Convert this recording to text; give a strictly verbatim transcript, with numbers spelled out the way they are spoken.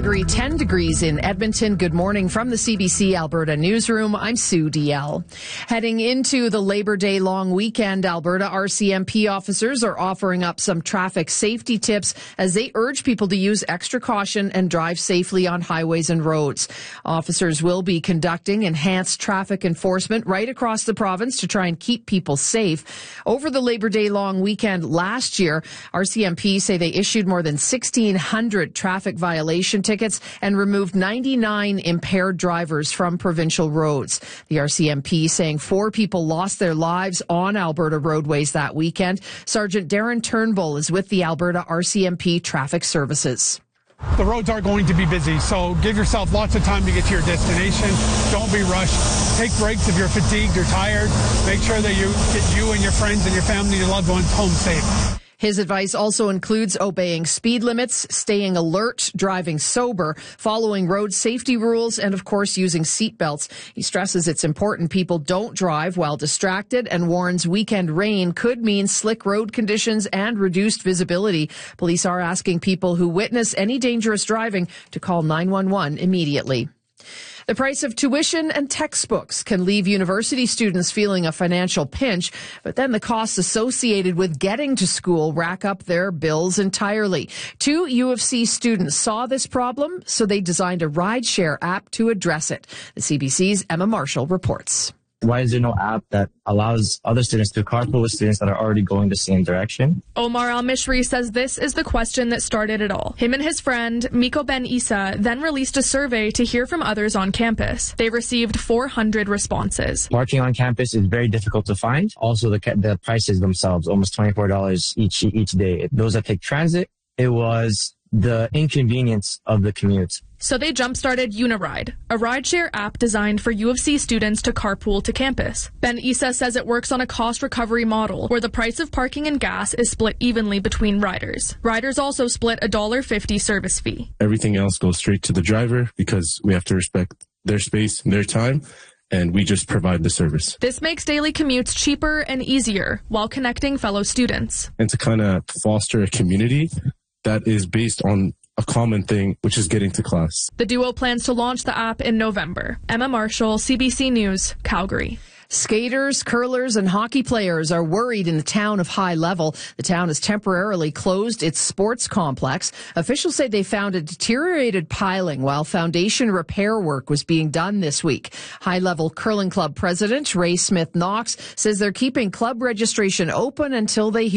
Calgary, ten degrees in Edmonton. Good morning from the C B C Alberta newsroom. I'm Sue D L. Heading into the Labor Day long weekend, Alberta R C M P officers are offering up some traffic safety tips as they urge people to use extra caution and drive safely on highways and roads. Officers will be conducting enhanced traffic enforcement right across the province to try and keep people safe. Over the Labor Day long weekend last year, R C M P say they issued more than sixteen hundred traffic violation tickets and removed ninety-nine impaired drivers from provincial roads. The R C M P saying four people lost their lives on Alberta roadways that weekend. Sergeant Darren Turnbull is with the Alberta R C M P Traffic Services. The roads are going to be busy, so give yourself lots of time to get to your destination. Don't be rushed. Take breaks if you're fatigued or tired. Make sure that you get you and your friends and your family and your loved ones home safe. His advice also includes obeying speed limits, staying alert, driving sober, following road safety rules, and of course using seatbelts. He stresses it's important people don't drive while distracted and warns weekend rain could mean slick road conditions and reduced visibility. Police are asking people who witness any dangerous driving to call nine one one immediately. The price of tuition and textbooks can leave university students feeling a financial pinch, but then the costs associated with getting to school rack up their bills entirely. Two U of C students saw this problem, so they designed a rideshare app to address it. The C B C's Emma Marshall reports. Why is there no app that allows other students to carpool with students that are already going the same direction? Omar Al-Mishri says this is the question that started it all. Him and his friend, Miko Ben Isa, then released a survey to hear from others on campus. They received four hundred responses. Parking on campus is very difficult to find. Also, the, the prices themselves, almost twenty-four dollars each, each day. Those that take transit, it was the inconvenience of the commute. So they jump-started Uniride, a rideshare app designed for U of C students to carpool to campus. Ben Isa says it works on a cost recovery model where the price of parking and gas is split evenly between riders. Riders also split a one dollar fifty service fee. Everything else goes straight to the driver because we have to respect their space and their time, and we just provide the service. This makes daily commutes cheaper and easier while connecting fellow students. And to kind of foster a community that is based on a common thing, which is getting to class. The duo plans to launch the app in November. Emma Marshall, C B C News, Calgary. Skaters, curlers, and hockey players are worried in the town of High Level. The town has temporarily closed its sports complex. Officials say they found a deteriorated piling while foundation repair work was being done this week. High Level Curling Club President Ray Smith Knox says they're keeping club registration open until they